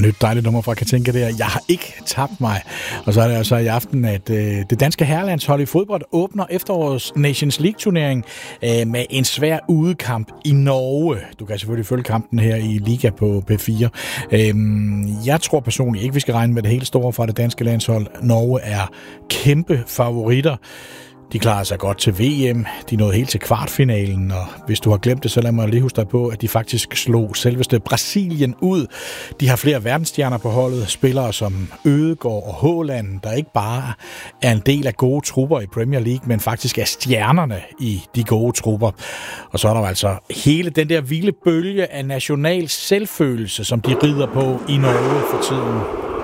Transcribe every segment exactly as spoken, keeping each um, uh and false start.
nyt dejligt nummer fra Katinka der. Jeg har ikke tabt mig. Og så er det altså i aften, at øh, det danske herrelandshold i fodbold åbner efterårets Nations League-turnering øh, med en svær udekamp i Norge. Du kan selvfølgelig følge kampen her i Liga på P fire. Øh, jeg tror personligt ikke, vi skal regne med det helt store fra det danske landshold. Norge er kæmpe favoritter. De klarede sig godt til V M. De nåede helt til kvartfinalen, og hvis du har glemt det, så lad mig lige huske dig på, at de faktisk slog selveste Brasilien ud. De har flere verdensstjerner på holdet, spillere som Ødegaard og Haaland, der ikke bare er en del af gode trupper i Premier League, men faktisk er stjernerne i de gode trupper. Og så er der altså hele den der vilde bølge af national selvfølelse, som de rider på i Norge for tiden.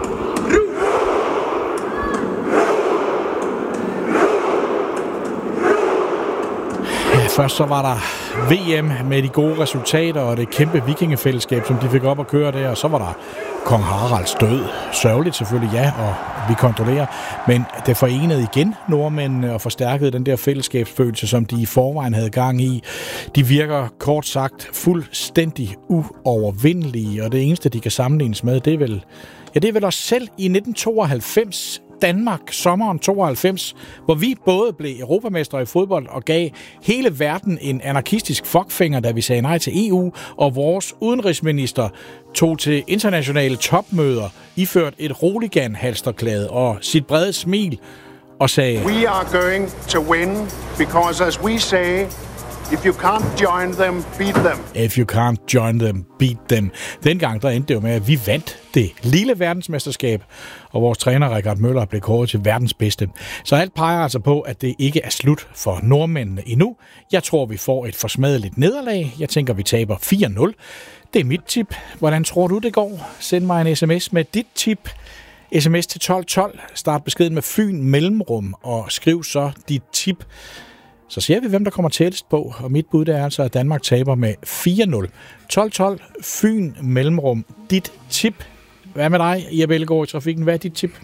Først så var der V M med de gode resultater og det kæmpe vikingefællesskab, som de fik op at køre der. Og så var der kong Haralds død. Sørgeligt selvfølgelig, ja, og vi kontrollerer. Men det forenede igen nordmændene og forstærkede den der fællesskabsfølelse, som de i forvejen havde gang i. De virker kort sagt fuldstændig uovervindelige, og det eneste, de kan sammenlignes med, det er vel, ja, det er vel os selv i nitten tooghalvfems. Danmark, sommeren tooghalvfems, hvor vi både blev europamestre i fodbold og gav hele verden en anarkistisk fuckfinger, da vi sagde nej til E U, og vores udenrigsminister tog til internationale topmøder, iført et roligan-halsterklæde og sit brede smil, og sagde: We are going to win, because as we say, if you can't join them, beat them. If you can't join them, beat them. Dengang der endte det jo med, at vi vandt det lille verdensmesterskab, og vores træner Richard Møller blev kåret til verdens bedste. Så alt peger altså på, at det ikke er slut for nordmændene endnu. Jeg tror, vi får et forsmadeligt nederlag. Jeg tænker, vi taber fire nul. Det er mit tip. Hvordan tror du, det går? Send mig en sms med dit tip. Sms til tolv tolv. Start beskeden med Fyn mellemrum, og skriv så dit tip. Så ser vi, hvem der kommer tættest på, og mit bud er altså, at Danmark taber med fire nul. tolv tolv, Fyn mellemrum, dit tip. Hvad med dig, Jeppe Ellegaard i Trafikken? Hvad er dit tip?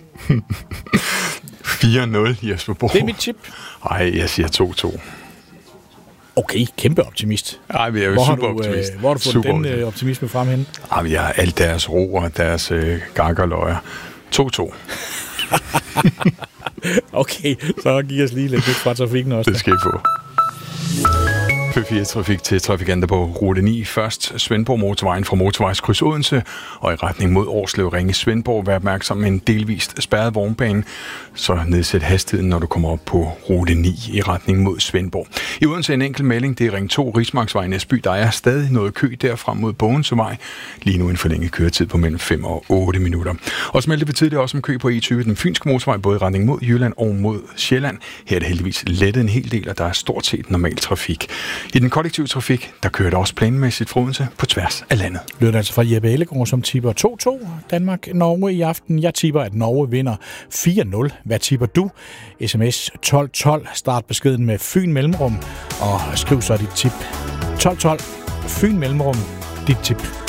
fire nul, Jesper Borg. Det er mit tip. Nej, jeg siger to to. Okay, kæmpe optimist. Ej, vi er jo hvor super har du, optimist. Øh, hvor har du fået super den øh, optimisme frem hen? Ej, vi har alt deres ro og deres øh, gakkerløjer. to to. Okay, så giv os lige lidt nyt fra Trafikken også. Det skal I få. P fire Trafik til trafikanter på rute ni. Først Svendborg motorvejen fra motorvejskryds Odense og i retning mod Årslev Ringe Svendborg. Vær opmærksom med en delvist spærret vognbane, så nedsæt hastigheden, når du kommer op på rute ni i retning mod Svendborg. I Odense en enkelt melding, det er Ring to Rismarksvej Næsby. Der er stadig noget kø derfra mod Bogensevej. Lige nu en forlænget køretid på mellem fem og otte minutter. Og så meldte vi tidligere også om kø på E tyve, den fynske motorvej, både i retning mod Jylland og mod Sjælland. Her er det heldigvis lettet en hel del, og der er stort set normal trafik. I den kollektive trafik, der kører det også planmæssigt fra Odense på tværs af landet. Lød altså fra Jeppe Ellegaard, som tipper to to. Danmark-Norge i aften. Jeg tipper, at Norge vinder fire nul. Hvad tipper du? sms tolv tolv. Start beskeden med Fyn mellemrum, og skriv så dit tip. tolv tolv. Fyn mellemrum. Dit tip.